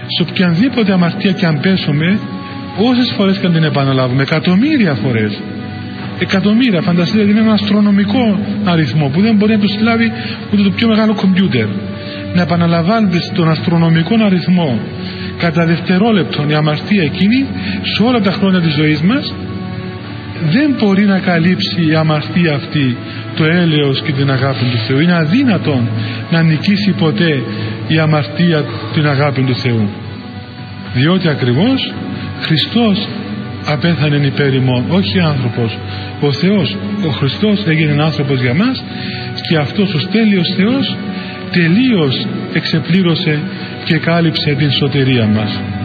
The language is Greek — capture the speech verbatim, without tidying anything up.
σε οποιαδήποτε αμαρτία και αν πέσουμε, όσες φορές και αν την επαναλάβουμε, εκατομμύρια φορές, εκατομμύρια, φανταστείτε, είναι ένα αστρονομικό αριθμό που δεν μπορεί να το συλλάβει ούτε το πιο μεγάλο κομπιούτερ. Να επαναλαμβάνεται στον αστρονομικό αριθμό κατά δευτερόλεπτον η αμαρτία εκείνη σε όλα τα χρόνια της ζωής μας, δεν μπορεί να καλύψει η αμαρτία αυτή το έλεος και την αγάπη του Θεού. Είναι αδύνατον να νικήσει ποτέ η αμαρτία την αγάπη του Θεού, διότι ακριβώς Χριστός απέθανε υπέρ ημών, όχι άνθρωπος. Ο Θεός, ο Χριστός έγινε άνθρωπος για μας και αυτός ο τέλειος Θεός τελείως εξεπλήρωσε και κάλυψε την σωτηρία μας.